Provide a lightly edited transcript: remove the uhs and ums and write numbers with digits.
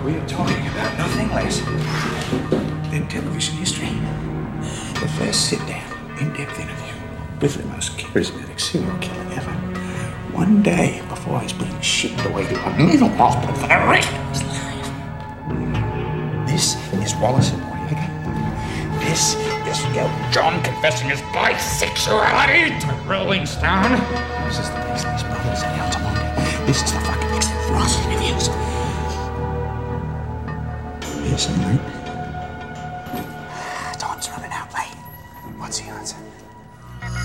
We are talking about nothing less than television history. The first sit-down, in-depth interview with the most charismatic serial killer ever. One day before he's being shipped away to a mental hospital for the rest of his life. This is Wallace and Noriega. This is Elton John confessing his bisexuality to Rolling Stone. This is the Beasties Brothers and Altamont. This is the fucking Ross interviews. Yes, mate. Time's running out, mate. What's the answer?